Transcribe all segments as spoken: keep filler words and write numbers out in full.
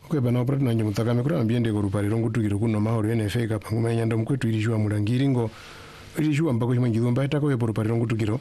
Kweba na operate nanje mutakame kura ambiende korupariro ngutukiro kuno mahoro N F A kapanguma nyanda mkwetu ilishuwa mulangiri ngo ilishuwa mpako chimwe ngizomba itako ye porupariro ngutukiro.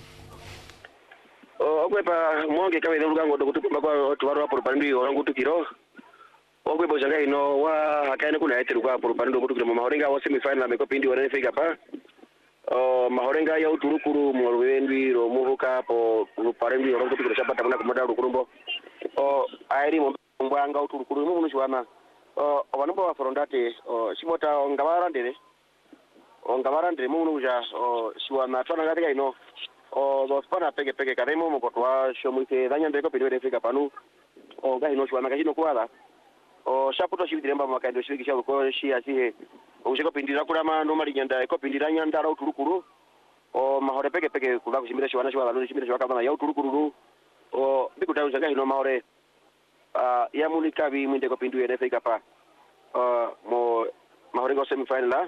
Okwepa mwonge kawe nulugango dokutukuma kwa tuwaro wa porupariro ngutukiro. Okwepa ujanga ino wa hakaine kuna ete lukwa porupariro ngutukiro mahorenga wa semi-final meko pindi wa N F A kapa. Uh, mahorenga ya uturukuru mwaruwendi ro muhuka po ruparendi ro ngutukiro chapata muna kumoda rukurumbo. Uh, airi mbwanga uturukuru mu nushwana. Uh, abanumba wa forondate uh, shimota ngabarandere. Ngabarandere mu nuja uh, shwana twana gatika ino. O dos para pege pege karemo mo kotwa shomute danya ndeko pediwe defika panu o gahi no shwana gahi no kwala o shaputo shibidiremba makaindo shibikisha ko shi asihe o usheko pindira kurama no mari nyanda ko pindira nyanda ra uturukuru o mahore pege pege kula kushimira shwana shwana no shimira shwana kana ya uturukuru o bikuta usanga ino mahore a ya mulika bi mwinde ko pindu defika pa o mo mahore go semi final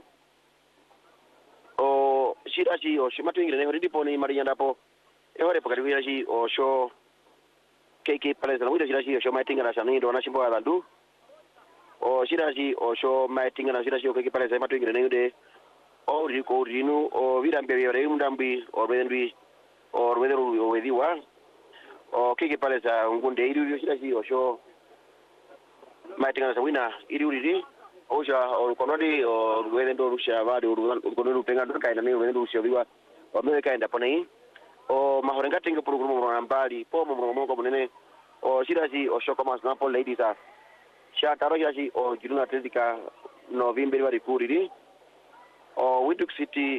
o shiraji o shimatu ingire ne horidi poni mari nyanda po e hore pokari wiraji o sho keke palace na wiraji shiraji o sho maitinga na shani ndo na shimbo ala ndu o shiraji o sho maitinga na shiraji o keke palace matu ingire ne yude o riko rinu o virambe yore mdambi o rendi o rendi o wediwa o keke palace ngunde iri shiraji o sho maitinga na wina iri uri Oja o konodi o wendo rusha vadi o konodi penga ndo kaina ne wendo rusha biwa o me kaina pone o mahorenga tinga program mo ambali po mo mo ko munene o shiraji o shokomas na po ladies a sha taro yaji o jiruna atletica november wari kuriri o Windhoek City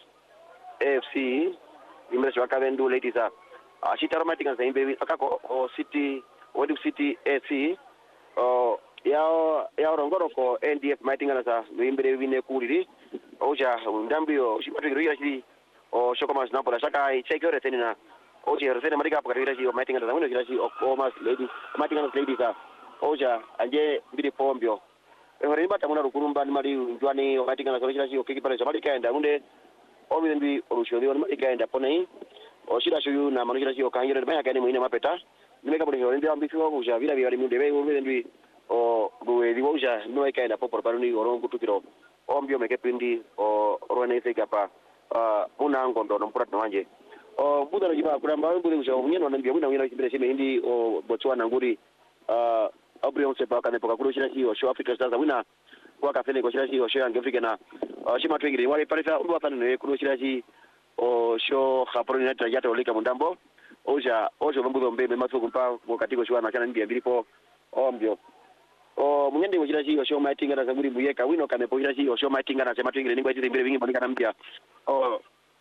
A F C imre shwaka vendu ladies a ashitaro matinga zaimbe akako o city Windhoek City A F C o yao yao rongoro ko N D F maitinga sa wimbere wine kuriri oja ndambio shimatu ngira shi o shokomas na pola shaka ai chekore tenina oja resena marika pa ngira shi o maitinga sa wino ngira shi o komas lady maitinga sa lady sa oja anje mbiri pombio e hore bata muna rukurumba ni mari njwani o maitinga sa ngira shi o kiki pale sa marika enda unde o windi o rushodi o marika enda ponei o shira shuyu na manu ngira shi o kangira baya kani muina mapeta nimeka bole hore ndia ambisho oja vila vila munde be o windi o ruwe diwoja no ikaenda po por paruni oron kutukiro ombio mekepindi o rone ifika pa una ngondo no mpura twanje o buda no jiba kula mbawe buda usha unyeno na mbio wina kibere shime hindi o Botswana nguri uh obrion se pa kana poka kuru shira shi o show Africa Stars wina kwa kafene ko shira shi o show Africa na shima twingire wale parisa ndo afana no kuru shira shi o show khapro na trajata olika mundambo oja ojo mbudo mbebe maso kumpa wakati ko shwana kana mbia bilipo ombio o munyende ko shiraji o show maitinga na zaburi buyeka wino kame po shiraji o show maitinga na sema twingire ningwa tire bingi bonika na mpya o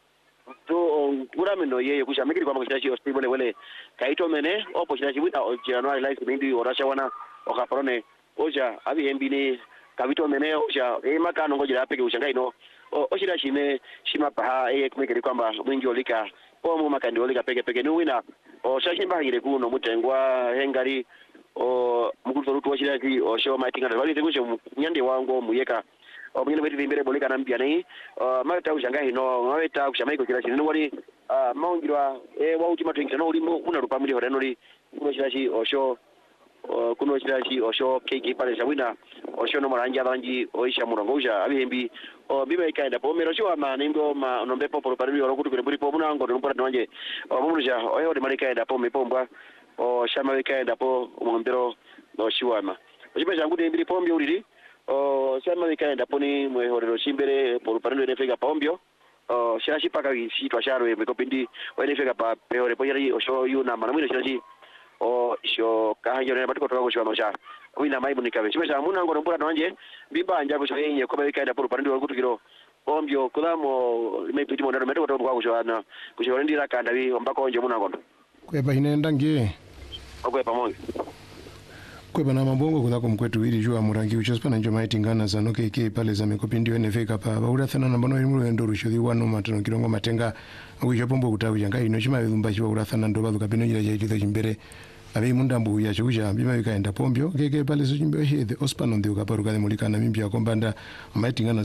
to urame no yeye kusha mikiri kwa shiraji o spibole wele kaito mene o po shiraji wita o January life bindi o rasha wana o kaprone oja abi embini kavito mene oja e makano ngojira apeke ushangai no o shiraji ne shima pa e kumikiri kwamba mwingi olika o mu makandi olika peke peke ni wina o shashi mbangire kuno mutengwa hengari o mukuru rutu washiraki o show maitinga na wali tegusho nyande wango muyeka o mwene beti bimbere bolika na mpya nei o mata ushanga hino maweta kushamaiko kila chino wali maungirwa e wa ultima twingira no ulimo kuna rupamili hore noli kuno shirashi o show kuno shirashi o show keke pale shawina o show no maranja banji o isha murongo uja abihembi o biba ikaenda po mero show ama ningo ma nombe popo parili oro kutu kule po muna ngo ndo mpora twanje o mumuja o yode malika enda po mepombwa o shama wikaenda po umwambiro no shiwama ojibe jangu de mbiri pombio uliri o shama wikaenda poni mwe horero shimbere por parendo ne fega pombio o shashi paka shitwa sharwe mekopindi wene fega pa peore poyari o sho yuna mana mwino shashi o sho kahanyo ne batiko toka shiwama sha wina maibu nikabe shibe sha muna ngoro mpura twanje biba njako sho yenye ko wikaenda por parendo kutukiro pombio kulamo mepiti mondero meto to kwa kushwana kushwana ndira kanda wi mbako nje muna ngondo kwepa inenda ngie okwe pamoja kwepa na mabongo kudako mkwetu ili jua murangi uchospana njo maitingana za noke ike pale za mekopindi wene feka pa baura thana nambano ilimu wendo rushodhi wano matano kilongo matenga uisha pombo kutawu janga ino chima yudhumba chiwa ura thana ndo bazu kapino jila jayitudha jimbere abe mundambu ya chuja bima yuka enda pombio keke pale so jimbere he the ospano ndi ukaparu kade mulika na mimpi ya kombanda maitingana